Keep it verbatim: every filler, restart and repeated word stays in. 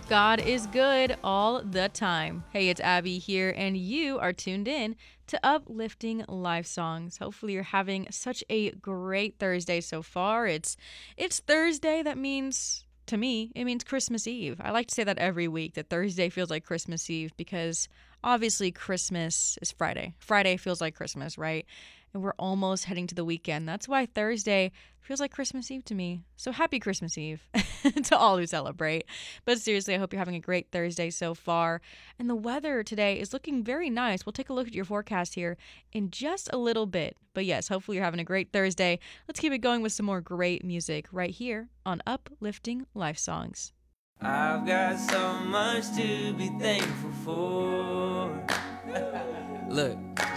God is good all the time. Hey, it's Abby here, and you are tuned in to Uplifting Life Songs. Hopefully, you're having such a great Thursday so far. It's it's Thursday. That means, to me, it means Christmas Eve. I like to say that every week, that Thursday feels like Christmas Eve, because obviously Christmas is Friday. Friday feels like Christmas, right? And we're almost heading to the weekend. That's why Thursday feels like Christmas Eve to me. So happy Christmas Eve to all who celebrate. But seriously, I hope you're having a great Thursday so far. And the weather today is looking very nice. We'll take a look at your forecast here in just a little bit. But yes, hopefully you're having a great Thursday. Let's keep it going with some more great music right here on Uplifting Life Songs. I've got so much to be thankful for. Look.